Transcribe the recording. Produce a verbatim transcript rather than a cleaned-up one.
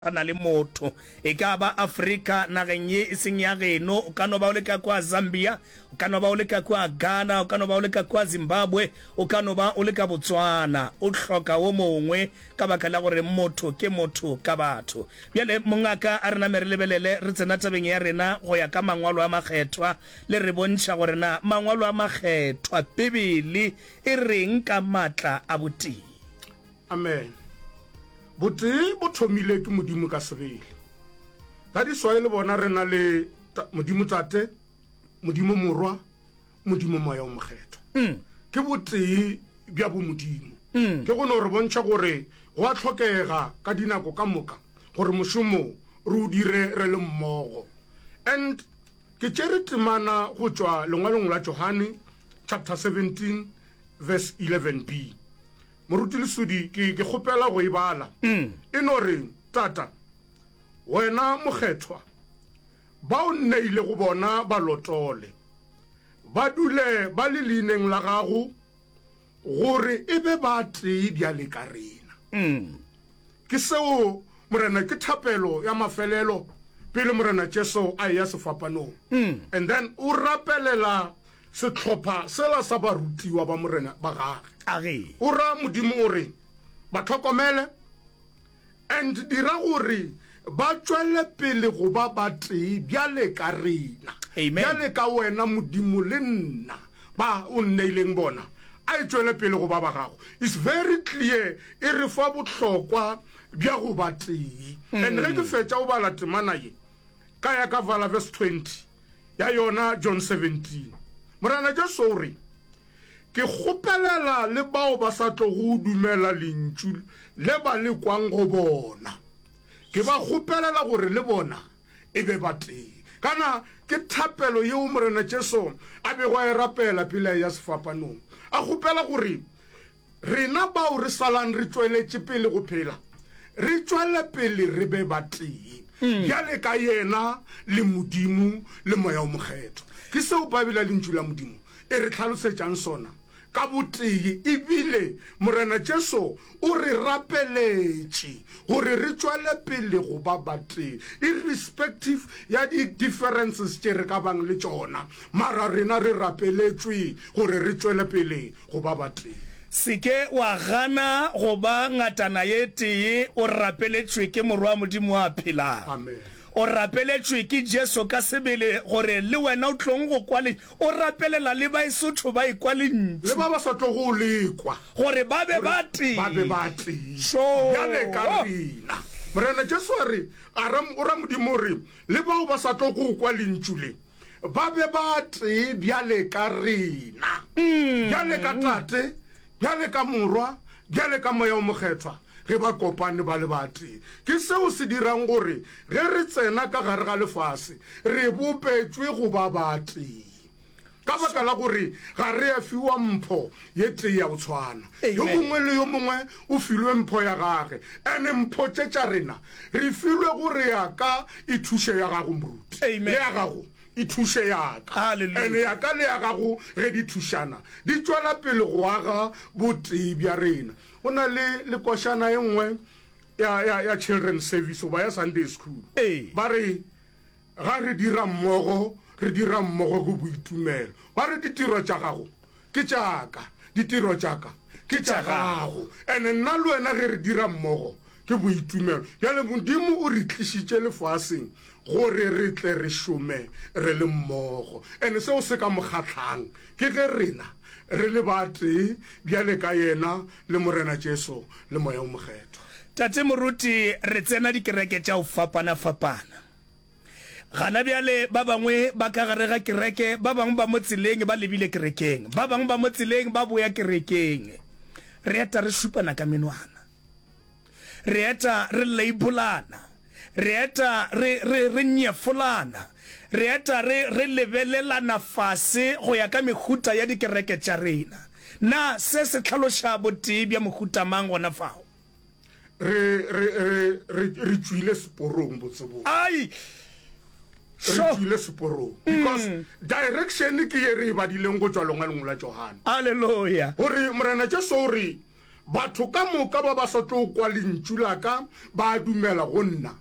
ana le motho e ka ba Africa nageng ye seng ya geno o ka no ba o le ka kwa Zambia o ka no ba o le ka kwa Ghana o ka no ba o le ka kwa Zimbabwe o ka no ba o le ka Botswana o hloka wo mongwe ka baka la gore motho ke motho ka batho bjale mongaka a rena mere lebelele re tsena tabeng ya rena go ya ka mangwalo a makgethwa le re bontšha gore na mangwalo a makgethwa Bibele e reng ka matla a boteng. Amen. Boteng bo thomile ke modimo ka sebele. Ka di soile bona rena le modimo tate, modimo morwa, modimo moya o mokgetho. Mm. Ke boteng bja bo modimo. Mm. Ke gone re bontšha gore go a tlhokega ka dinako ka moka gore mošomo re o dire re le mmogo. And ke tšere temana go tšwa lengwalong la Johane chapter seventeen verse eleven b. Moruti lesudi ke ke gopela go ibala Mm. e no re tata wena mokgethwa ba o nneile go bona ba lotole ba dule ba le leineng la gago gore e be ba tee bjale ka rena. Mm. Ke seo morena ke thapelo ya mafelelo pele morena Jesu a ya sefapanong. Mm. And then o rapelela setlhopha sela sa barutiwa ba morena ba gage. Age. O ra modimo o re ba tlhokomele and dira gore ba tswele pele go ba ba tee bjale ka rena. Amen. Bjale ka wena modimo le nna ba o nneileng bona a e tswele pele go ba ba gago. It's very clear e re fa botlhokwa bja go ba tee. And ge ke fetša o bala temana ye ka ya ka vala verse twenty ya yona John seventeen morana Jesu o re ke gopelela le bao ba sa tlo go dumela lentšu le ba le kwang go bona ke ba gopelela gore le bona e be ba tee kana ke thapelo yeo morena Jesu a be go e rapela pele ya sefapanong a gopela gore rena bao re salang re tsweletše pele go phela re tswele pele re be ba tee bjale ka yena le modimo le moya o mokgetho ke seo Babela lentšu la modimo e re tlhalosetšang sona ka botee ebile morena Jesu o re rapeletše gore re tswele pele go ba ba tee irrespective ya di differences tše re ka bang le tšona mara rena re rapeletšwe gore re tswele pele go ba ba tee. Sike wa gana go ba ngatana ye tee o rapeletšwe ke morwa modimo a phela. Amen. O rapeletšwe ke Jesu ka sebele gore le wena o tlong go kwale o rapelela le baisotho ba ikwale ntši le ba ba sa tlo go lekwa gore ba be ba tee ba be ba tee Sure. bjale ka rena morena Jesu a re a ra- o ra modimo re le bao ba sa tlo go kwa lentšu le ba be ba tee bjale ka rena bjale ka tate bjale ka morwa bjale ka moya o mokgethwa ge ba kopane ba le ba tee ke seo se dirang gore ge re tsena ka gare ga lefase re bopetswe go ba ba tee ka baka la gore ga re a fiwa mpho ye tee ya go tshwana yo Amen. mongwe le yo mongwe o filwe mpho ya gage ene mpho tše tša rena re filwe gore ya ka e thuše ya gago moruti Amen. le ya gago e thuše yaka Hallelujah. ene ya ka le ya gago ge di thušana di tswela pele go aga botee bja rena go na le le košana ye nngwe ya, ya, ya children's service oba ya Sunday school Ee. ba re ga re dira mmogo re dira mmogo go boitumelo ba re ditiro tša gago ke tšaka ditiro tšaka ke tša gago ene nna le wena ge re dira mmogo ke boitumelo bjale modimo o re tlišitše lefaseng gore re tle re šome re le mmogo ene seo se ka mokgatlhang ke ge rena re le ba tee bjale ka yena le morena Jesu le moya o mokgetho. tate moruti re tsena dikereke tša go fapana-fapana gana bjale ba bangwe ba ka gare ga kereke ba bangwe ba mo tseleng ba lebile kerekeng ba bangwe ba mo tseleng ba boya kerekeng re eta re šupana ka menwana re eta re leibolana re eta re re re nyefolana re eta re re lebelelana fase go ya ka mehuta ya dikereke tša rena na se se tlhaloša botee bja mohuta mang gona fao re re re re re tswile seporong botsebong ai re tswile seporong because direction ke ye re e badileng go tswa lengwalong la Johane Hallelujah. gore morena Jesu o re batho ka moka ba ba sa tlo kwa lentšu la ka ba dumela go nna